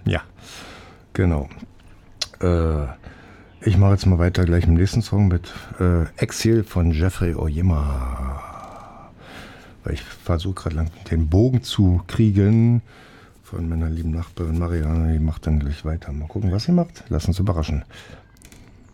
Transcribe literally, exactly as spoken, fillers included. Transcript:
Ja, genau. Äh, ich mache jetzt mal weiter gleich im nächsten Song mit äh, Exil von Jeffrey Oyema. Weil ich versuche gerade den Bogen zu kriegen von meiner lieben Nachbarin Marianne. Die macht dann gleich weiter. Mal gucken, was sie macht. Lass uns überraschen.